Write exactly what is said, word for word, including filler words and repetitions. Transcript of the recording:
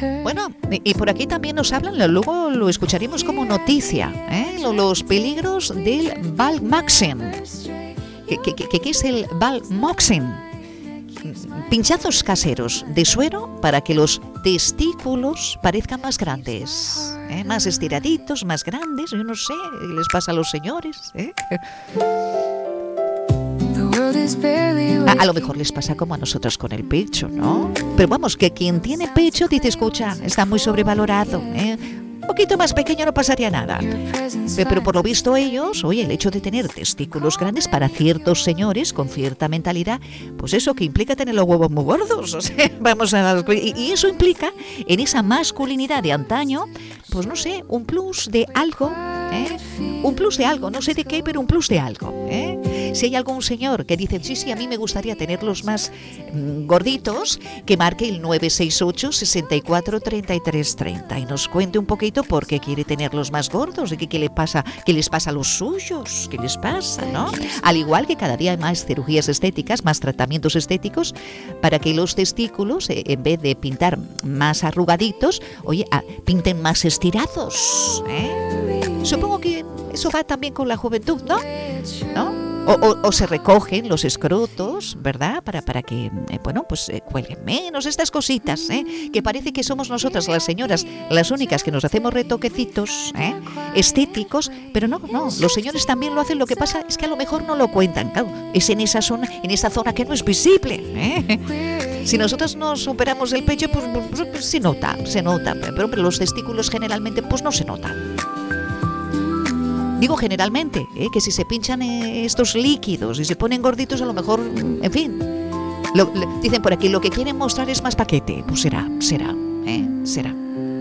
Bueno, y por aquí también nos hablan, luego lo escucharemos como noticia, ¿eh? Los peligros del Valmoxen. ¿Qué, qué, qué, qué es el Valmoxen? Pinchazos caseros de suero para que los testículos parezcan más grandes, ¿eh? Más estiraditos, más grandes. Yo no sé qué les pasa a los señores, ¿eh? A, a lo mejor les pasa como a nosotros con el pecho, ¿no? Pero vamos, que quien tiene pecho dice, escucha, está muy sobrevalorado, ¿eh? Un poquito más pequeño no pasaría nada. Pero, pero por lo visto ellos, oye, el hecho de tener testículos grandes para ciertos señores con cierta mentalidad, pues eso que implica tener los huevos muy gordos. O sea, vamos a, y, y eso implica en esa masculinidad de antaño, pues no sé, un plus de algo, ¿eh? Un plus de algo, no sé de qué, pero un plus de algo, ¿eh? Si hay algún señor que dice, sí, sí, a mí me gustaría tenerlos más mmm, gorditos, que marque el nueve seis ocho, seis cuatro, tres tres tres cero y nos cuente un poquito por qué quiere tenerlos más gordos y qué, qué, le pasa, qué les pasa a los suyos, qué les pasa, ¿no? Al igual que cada día hay más cirugías estéticas, más tratamientos estéticos, para que los testículos, eh, en vez de pintar más arrugaditos, oye, ah, pinten más estirados, ¿eh? Supongo que eso va también con la juventud, ¿no? ¿No? O, o, o se recogen los escrotos, ¿verdad? Para, para que, eh, bueno, pues eh, cuelguen menos, estas cositas, ¿eh? Que parece que somos nosotras, las señoras, las únicas que nos hacemos retoquecitos, ¿eh? Estéticos, pero no, no, los señores también lo hacen, lo que pasa es que a lo mejor no lo cuentan, claro, es en esa zona, en esa zona que no es visible, ¿eh? Si nosotros nos operamos el pecho, pues, pues, pues se nota, se nota, pero, pero los testículos generalmente, pues no se notan. Digo generalmente, ¿eh? Que si se pinchan eh, estos líquidos y se ponen gorditos, a lo mejor, en fin, lo, le, dicen por aquí, lo que quieren mostrar es más paquete. Pues será, será, ¿eh? será.